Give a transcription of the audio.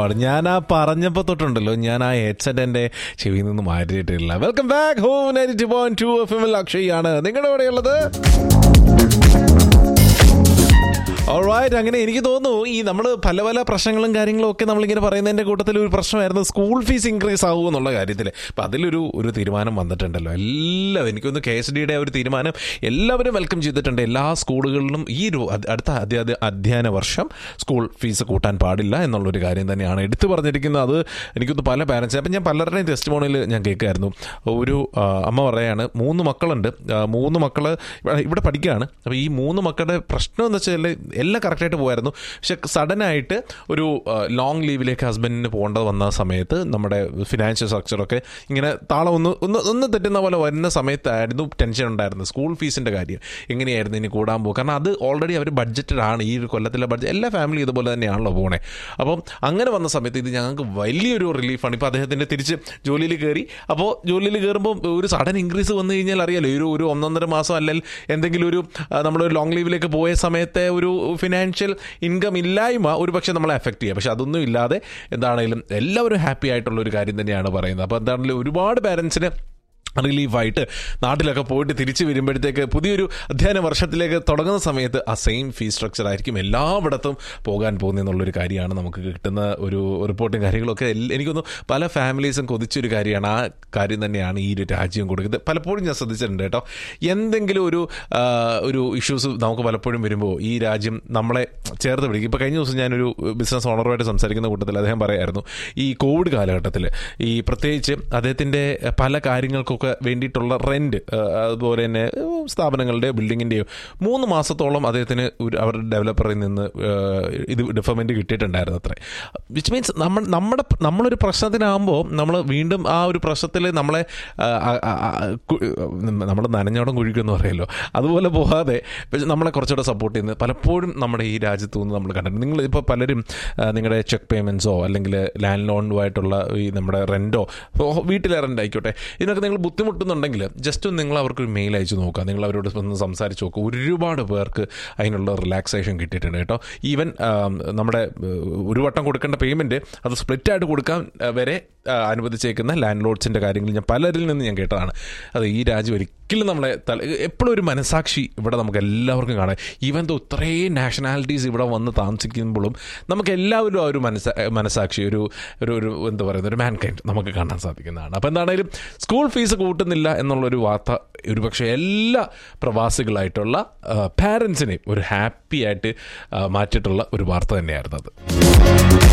God, ഞാൻ ആ പറഞ്ഞപ്പോ തൊട്ടുണ്ടല്ലോ, ഞാൻ ആ ഹെഡ്സെറ്റ് എന്റെ ചെവിയിൽ നിന്ന് മാറ്റിയിട്ടില്ല. വെൽക്കം ബാക്ക് ഹോം 92.2 FM അക്ഷയാണ് നിങ്ങളുടെ കൂടെയുള്ളത്. ഓൾറൈറ്റ്, അങ്ങനെ എനിക്ക് തോന്നുന്നു ഈ നമ്മൾ പല പല പ്രശ്നങ്ങളും കാര്യങ്ങളും ഒക്കെ നമ്മളിങ്ങനെ പറയുന്നതിൻ്റെ കൂട്ടത്തിൽ ഒരു പ്രശ്നമായിരുന്നു സ്കൂൾ ഫീസ് ഇൻക്രീസ് ആവുമോ എന്നുള്ള കാര്യത്തിൽ. അപ്പം അതിലൊരു തീരുമാനം വന്നിട്ടുണ്ടല്ലോ. എല്ലാവരും എനിക്കൊന്ന് KSDയുടെ ഒരു തീരുമാനം എല്ലാവരും വെൽക്കം ചെയ്തിട്ടുണ്ട്. എല്ലാ സ്കൂളുകളിലും ഈ അടുത്ത അധ്യയന വർഷം സ്കൂൾ ഫീസ് കൂട്ടാൻ പാടില്ല എന്നുള്ളൊരു കാര്യം തന്നെയാണ് എടുത്തു പറഞ്ഞിരിക്കുന്നത്. അത് എനിക്കൊന്ന് പല പാരൻസ്, അപ്പം ഞാൻ പലരുടെയും ടെസ്റ്റിമോണിയിൽ ഞാൻ കേൾക്കുമായിരുന്നു. ഒരു അമ്മ പറയാണ് 3 മക്കളുണ്ട്, 3 മക്കൾ ഇവിടെ പഠിക്കുകയാണ്. അപ്പോൾ ഈ 3 മക്കളുടെ പ്രശ്നം എന്ന് വെച്ചാൽ എല്ലാം കറക്റ്റായിട്ട് പോയായിരുന്നു. പക്ഷെ സഡനായിട്ട് ഒരു ലോങ് ലീവിലേക്ക് ഹസ്ബൻഡിന് പോകേണ്ടത് വന്ന സമയത്ത് നമ്മുടെ ഫിനാൻഷ്യൽ സ്ട്രക്ചറൊക്കെ ഇങ്ങനെ താളം ഒന്ന് തെറ്റുന്ന പോലെ വരുന്ന സമയത്തായിരുന്നു ടെൻഷൻ ഉണ്ടായിരുന്നു. സ്കൂൾ ഫീസിൻ്റെ കാര്യം എങ്ങനെയായിരുന്നു ഇനി കൂടാൻ പോകും. കാരണം അത് ഓൾറെഡി അവർ ബഡ്ജറ്റഡ് ആണ്. ഈ ഒരു കൊല്ലത്തിലെ ബഡ്ജറ്റ് എല്ലാ ഫാമിലി ഇതുപോലെ തന്നെയാണല്ലോ പോണേ. അപ്പം അങ്ങനെ വന്ന സമയത്ത് ഇത് ഞങ്ങൾക്ക് വലിയൊരു റിലീഫാണ്. ഇപ്പോൾ അദ്ദേഹത്തിൻ്റെ തിരിച്ച് ജോലിയിൽ കയറി. അപ്പോൾ ജോലിയിൽ കയറുമ്പോൾ ഒരു സഡൻ ഇൻക്രീസ് വന്നു കഴിഞ്ഞാൽ അറിയാലോ, ഒരു 1.5 മാസം അല്ലെങ്കിൽ എന്തെങ്കിലും ഒരു നമ്മളൊരു ലോങ് ലീവിലേക്ക് പോയ സമയത്തെ ഒരു ഫിനാൻഷ്യൽ ഇൻകം ഇല്ലായ്മ ഒരു പക്ഷേ നമ്മളെ എഫക്റ്റ് ചെയ്യുക. പക്ഷെ അതൊന്നും ഇല്ലാതെ എന്താണെങ്കിലും എല്ലാവരും ഹാപ്പി ആയിട്ടുള്ളൊരു കാര്യം തന്നെയാണ് പറയുന്നത്. അപ്പോൾ എന്താണെങ്കിലും ഒരുപാട് പാരൻസിന് റിലീഫായിട്ട് നാട്ടിലൊക്കെ പോയിട്ട് തിരിച്ച് വരുമ്പോഴത്തേക്ക് പുതിയൊരു അധ്യയന വർഷത്തിലേക്ക് തുടങ്ങുന്ന സമയത്ത് ആ സെയിം ഫീസ് സ്ട്രക്ചർ ആയിരിക്കും എല്ലായിടത്തും പോകാൻ പോകുന്നതെന്നുള്ളൊരു കാര്യമാണ് നമുക്ക് കിട്ടുന്ന ഒരു റിപ്പോർട്ടും കാര്യങ്ങളൊക്കെ. എനിക്കൊന്നു പല ഫാമിലീസും കൊതിച്ചൊരു കാര്യമാണ്. ആ കാര്യം തന്നെയാണ് ഈ ഒരു രാജ്യം കൊടുക്കുന്നത്. പലപ്പോഴും ഞാൻ ശ്രദ്ധിച്ചിട്ടുണ്ട് കേട്ടോ, എന്തെങ്കിലും ഒരു ഇഷ്യൂസ് നമുക്ക് പലപ്പോഴും വരുമ്പോൾ ഈ രാജ്യം നമ്മളെ ചേർത്ത് പിടിക്കും. ഇപ്പോൾ കഴിഞ്ഞ ദിവസം ഞാനൊരു ബിസിനസ് ഓണറുമായിട്ട് സംസാരിക്കുന്ന കൂട്ടത്തിൽ അദ്ദേഹം പറയായിരുന്നു, ഈ കോവിഡ് കാലഘട്ടത്തിൽ ഈ പ്രത്യേകിച്ച് അദ്ദേഹത്തിൻ്റെ പല കാര്യങ്ങൾക്കൊക്കെ വേണ്ടിയിട്ടുള്ള റെന്റ്, അതുപോലെ തന്നെ സ്ഥാപനങ്ങളുടെ ബിൽഡിങ്ങിൻ്റെയോ 3 മാസത്തോളം അദ്ദേഹത്തിന് അവരുടെ ഡെവലപ്പറിൽ നിന്ന് ഇത് ഡിഫർമെൻറ്റ് കിട്ടിയിട്ടുണ്ടായിരുന്നു അത്രേ. വിച്ച് മീൻസ് നമ്മളൊരു പ്രശ്നത്തിനാകുമ്പോൾ നമ്മൾ വീണ്ടും ആ ഒരു പ്രശ്നത്തിൽ നമ്മൾ നനഞ്ഞോടം കുഴിക്കുമെന്ന് പറയുമല്ലോ, അതുപോലെ പോകാതെ നമ്മളെ കുറച്ചുകൂടെ സപ്പോർട്ട് ചെയ്യുന്നത് പലപ്പോഴും നമ്മുടെ ഈ രാജ്യത്തു നിന്ന് നമ്മൾ കണ്ടിട്ടുണ്ട്. നിങ്ങൾ ഇപ്പോൾ പലരും നിങ്ങളുടെ ചെക്ക് പേയ്മെൻറ്റ്സോ അല്ലെങ്കിൽ ലാൻഡ് ലോണുമായിട്ടുള്ള ഈ നമ്മുടെ റെൻറ്റോ, വീട്ടിലെ റെൻ്റ് ആയിക്കോട്ടെ, ഇതിനൊക്കെ നിങ്ങൾ ബുദ്ധിമുട്ടുന്നുണ്ടെങ്കിൽ ജസ്റ്റ് നിങ്ങൾ അവർക്കൊരു മെയിൽ അയച്ചു നോക്കുക, നിങ്ങൾ അവരോട് ഒന്ന് സംസാരിച്ച് നോക്കുക. ഒരുപാട് പേർക്ക് അതിനുള്ള റിലാക്സേഷൻ കിട്ടിയിട്ടുണ്ട് കേട്ടോ. ഈവൻ നമ്മുടെ ഒരു വട്ടം കൊടുക്കേണ്ട പേയ്മെൻറ്റ് അത് സ്പ്ലിറ്റായിട്ട് കൊടുക്കാൻ വരെ അനുവദിച്ചേക്കുന്ന ലാൻഡ് ലോഡ്സിൻ്റെ കാര്യങ്ങൾ ഞാൻ പലരിൽ നിന്ന് ഞാൻ കേട്ടതാണ്. അത് ഈ രാജ്യം ഒരിക്കലും നമ്മളെ എപ്പോഴും ഒരു മനസാക്ഷി ഇവിടെ നമുക്ക് എല്ലാവർക്കും കാണാം. ഈവൻ ദോ ഇത്രയും നാഷണാലിറ്റീസ് ഇവിടെ വന്ന് താമസിക്കുമ്പോഴും നമുക്ക് എല്ലാവരും ആ ഒരു മനസാക്ഷി ഒരു എന്താ പറയുന്നത്, ഒരു മാൻകൈൻഡ് നമുക്ക് കാണാൻ സാധിക്കുന്നതാണ്. അപ്പോൾ എന്താണെങ്കിലും സ്കൂൾ ഫീസ് കൂട്ടുന്നില്ല എന്നുള്ളൊരു വാർത്ത ഒരുപക്ഷെ എല്ലാ പ്രവാസികളായിട്ടുള്ള പാരൻസിനെയും ഒരു ഹാപ്പി ആയിട്ട് മാറ്റിയിട്ടുള്ള ഒരു വാർത്ത തന്നെയായിരുന്നു അത്.